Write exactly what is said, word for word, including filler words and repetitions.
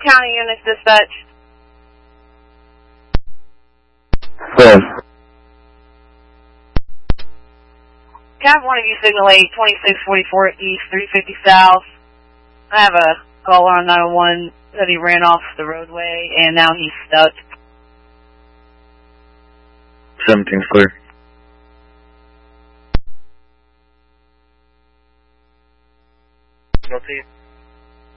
County units dispatch. Phone. Can I have one of you signal eight, twenty-six forty-four East, three fifty South? I have a caller on nine one one that he ran off the roadway and now he's stuck. seventeen's clear. Northeast.